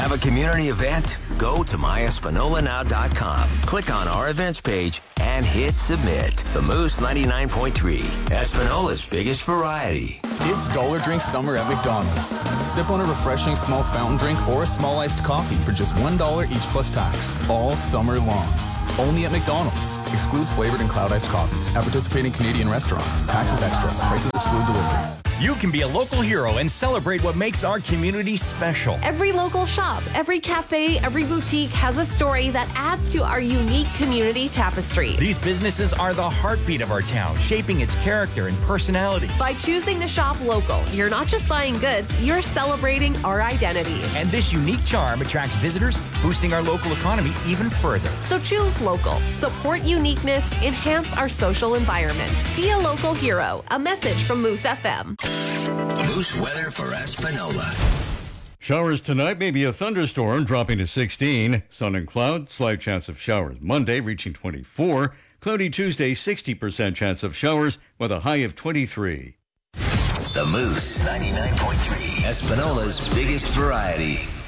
Have a community event? Go to myespinolanow.com. Click on our events page and hit submit. The Moose 99.3, Espinola's biggest variety. It's Dollar Drink Summer at McDonald's. Sip on a refreshing small fountain drink or a small iced coffee for just $1 each plus tax, all summer long. Only at McDonald's. Excludes flavored and cloud iced coffees at participating Canadian restaurants. Taxes extra. Prices exclude delivery. You can be a local hero and celebrate what makes our community special. Every local shop, every cafe, every boutique has a story that adds to our unique community tapestry. These businesses are the heartbeat of our town, shaping its character and personality. By choosing to shop local, you're not just buying goods, you're celebrating our identity. And this unique charm attracts visitors, boosting our local economy even further. So choose local, support uniqueness, enhance our social environment. Be a local hero. A message from Moose FM. Moose weather for Espinola. Showers tonight, maybe a thunderstorm dropping to 16. Sun and cloud, slight chance of showers. Monday reaching 24. Cloudy Tuesday, 60% chance of showers with a high of 23. The Moose 99.3, Espinola's biggest variety.